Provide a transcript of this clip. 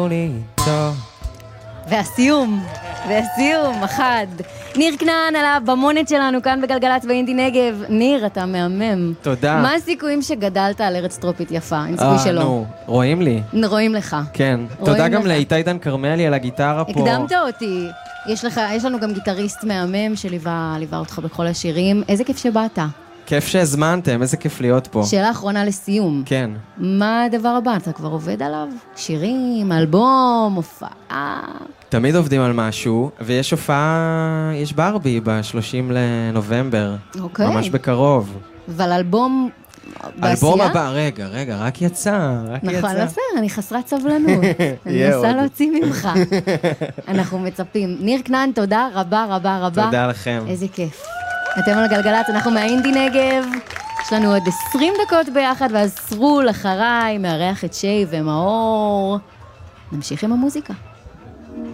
והסיום, אחד. ניר כנען על הבמונת שלנו כאן בגלגלצ באינדי נגב. ניר, אתה מהמם. תודה. מה הסיכויים שגדלת על ארץ טרופית יפה? אין סיכוי שלא. נו, רואים לי. רואים לך. כן. תודה גם לאיתי דן קרמלי על הגיטרה פה. הקדמת אותי. יש לנו גם גיטריסט מהמם שליווה אותך בכל השירים. איזה כיף שבאת. כיף שהזמנתם, איזה כיף להיות פה. שאלה אחרונה לסיום. כן. מה הדבר הבא? אתה כבר עובד עליו? שירים, אלבום, הופעה? תמיד עובדים על משהו, ויש הופעה, יש ברבי ב-30 לנובמבר. אוקיי. ממש בקרוב. אבל אלבום בעשייה? אלבום הבא, רגע, רק יצא. נכון, בסדר, אני חסרת סבלנות. אני מנסה להוציא ממך. אנחנו מצפים. ניר כנען, תודה רבה. תודה לכם. איזה כיף. אתם על גלגלצ, אנחנו מהאינדי נגב. יש לנו עוד 20 דקות ביחד, ואז סרול אחריי, מארח את שי ומאור. נמשיך עם המוזיקה.